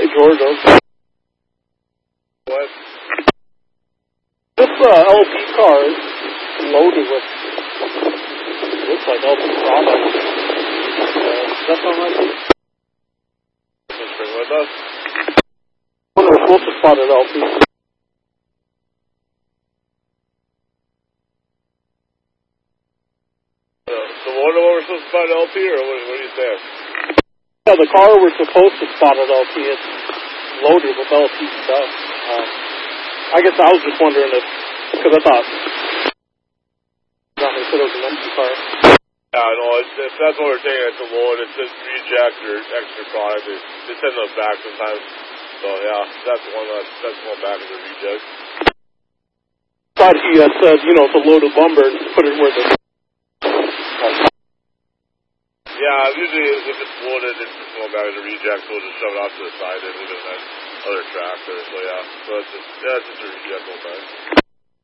George. What? This LP car is loaded with, looks like LP products. Does that sound right? Let's bring with us. When we're supposed to spot at LP. The one that we're supposed to spot at LP, or what are you saying? Yeah, the car we're supposed to spot at LP is loaded with LP stuff. I guess I was just wondering if, because I thought, they said it was an empty car. Yeah, no, if that's what we're taking, it's a load. It says reject or extra product. They send those back sometimes. So, yeah, that's the one going back as a reject. Thought he had said, it's a load of lumber and just put it where the... Yeah, usually if it's loaded, it's just going back as a reject, so we'll just shove it off to the side and leave it in that other tractor. So, yeah, so it's just a reject all time.